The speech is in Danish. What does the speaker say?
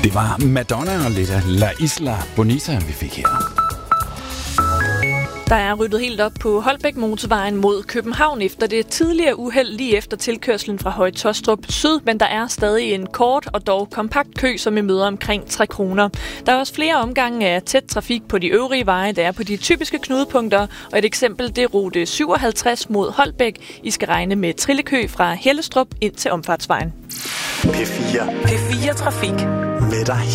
Det var Madonna og lidt af La Isla Bonita, vi fik her. Der er ryddet helt op på Holbæk Motorvejen mod København efter det tidligere uheld lige efter tilkørslen fra Høje Taastrup Syd, men der er stadig en kort og dog kompakt kø, som vi møder omkring 3 kroner. Der er også flere omgange af tæt trafik på de øvrige veje, der er på de typiske knudepunkter, og et eksempel det er rute 57 mod Holbæk. I skal regne med trillekø fra Hellestrup ind til Omfartsvejen. P4 Trafik med dig